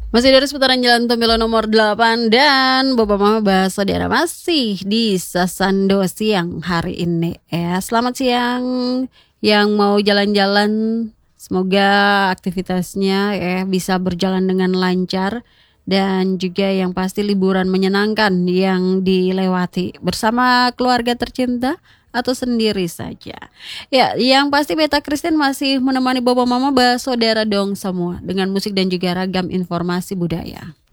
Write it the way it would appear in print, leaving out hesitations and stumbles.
Masih dari seputaran Jalan Tomilo nomor 8 dan Bapak Mama bahas saudara masih di Sasando siang hari ini ya. Selamat siang yang mau jalan-jalan, semoga aktivitasnya bisa berjalan dengan lancar dan juga yang pasti liburan menyenangkan yang dilewati bersama keluarga tercinta atau sendiri saja. Ya, yang pasti Beta Kristen masih menemani Bapak Mama bahas saudara dong semua dengan musik dan juga ragam informasi budaya.